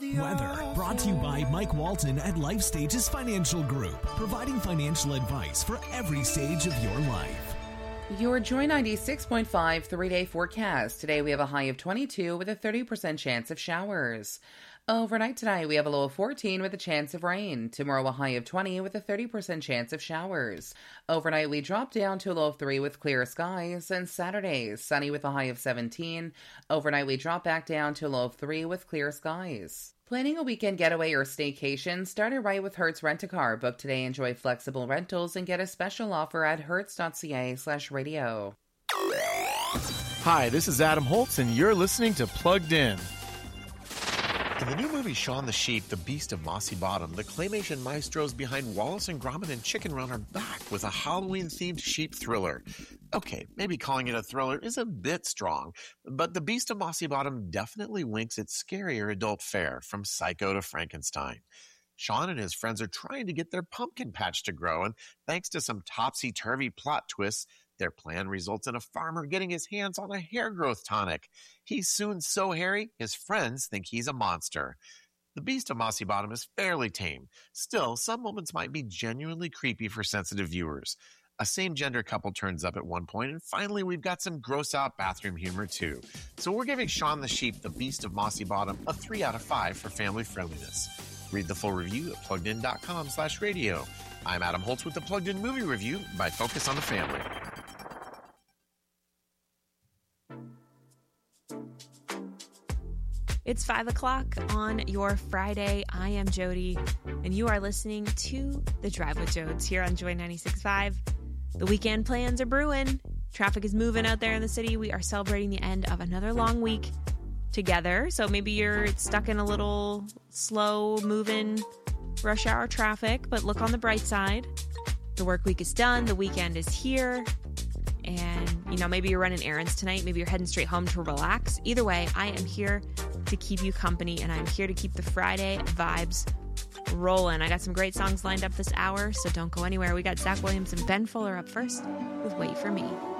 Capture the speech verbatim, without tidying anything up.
Weather, brought to you by Mike Walton at Life Stages Financial Group, providing financial advice for every stage of your life. Your Joy ninety-six point five three-day forecast. Today we have a high of twenty-two with a thirty percent chance of showers. Overnight tonight we have a low of fourteen with a chance of rain. Tomorrow a high of twenty with a thirty percent chance of showers. Overnight we drop down to a low of three with clear skies. And Saturday, sunny with a high of seventeen. Overnight we drop back down to a low of three with clear skies. Planning a weekend getaway or staycation? Start it right with Hertz Rent-A-Car. Book today, enjoy flexible rentals, and get a special offer at hertz.ca slash radio. Hi, this is Adam Holtz, and you're listening to Plugged In. In the new movie Shaun the Sheep, The Beast of Mossy Bottom, the claymation maestros behind Wallace and Gromit and Chicken Run are back with a Halloween-themed sheep thriller. Okay, maybe calling it a thriller is a bit strong, but The Beast of Mossy Bottom definitely winks its scarier adult fare, from Psycho to Frankenstein. Shaun and his friends are trying to get their pumpkin patch to grow, and thanks to some topsy-turvy plot twists, their plan results in a farmer getting his hands on a hair growth tonic. He's soon so hairy, his friends think he's a monster. The Beast of Mossy Bottom is fairly tame. Still, some moments might be genuinely creepy for sensitive viewers. A same-gender couple turns up at one point, and finally we've got some gross-out bathroom humor too. So we're giving Shaun the Sheep, The Beast of Mossy Bottom, a three out of five for family friendliness. Read the full review at pluggedin.com slash radio. I'm Adam Holtz with the Plugged In Movie Review by Focus on the Family. It's five o'clock on your Friday. I am Jody, and you are listening to The Drive with Jodes here on Joy ninety-six point five. The weekend plans are brewing. Traffic is moving out there in the city. We are celebrating the end of another long week together. So maybe you're stuck in a little slow-moving rush hour traffic, but look on the bright side. The work week is done. The weekend is here. And, you know, maybe you're running errands tonight. Maybe you're heading straight home to relax. Either way, I am here to keep you company, and I'm here to keep the Friday vibes rolling. I got some great songs lined up this hour, so don't go anywhere. We got Zach Williams and Ben Fuller up first with Wait For Me.